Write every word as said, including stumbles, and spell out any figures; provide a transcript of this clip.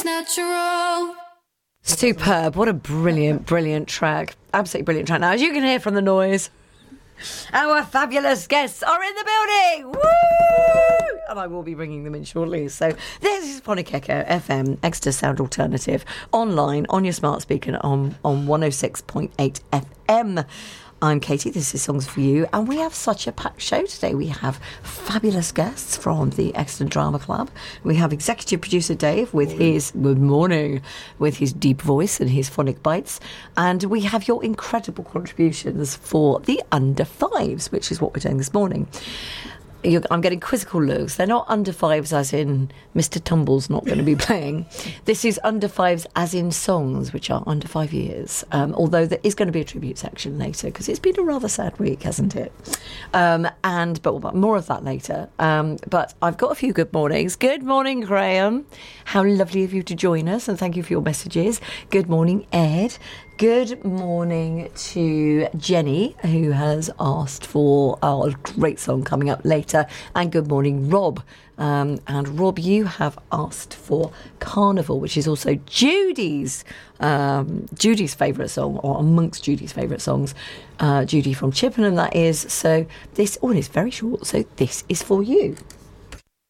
Natural. Superb. What a brilliant, brilliant track. Absolutely brilliant track. Now, as you can hear from the noise, our fabulous guests are in the building. Woo! And I will be bringing them in shortly. So this is Phonic Echo F M, Exeter Sound Alternative, online, on your smart speaker on, on one oh six point eight F M. I'm Katie, this is Songs for You, and we have such a packed show today. We have fabulous guests from the Exeter Drama Club. We have executive producer Dave with morning. his, good morning, with his deep voice and his phonic bites. And we have your incredible contributions for the under fives, which is what we're doing this morning. You're, I'm getting quizzical looks. They're not under fives as in Mister Tumble's not going to be playing. This is under fives as in songs which are under five years. Um, although there is going to be a tribute section later because it's been a rather sad week, hasn't it? Um, and but more of that later. Um, but I've got a few good mornings. Good morning, Graham. How lovely of you to join us, and thank you for your messages. Good morning, Ed. Good morning to Jenny, who has asked for our great song coming up later. And good morning, Rob. Um, and Rob, you have asked for Carnival, which is also Judy's um, Judy's favourite song, or amongst Judy's favourite songs. Uh, Judy from Chippenham, that is. So this, oh, and it's very short, so this is for you.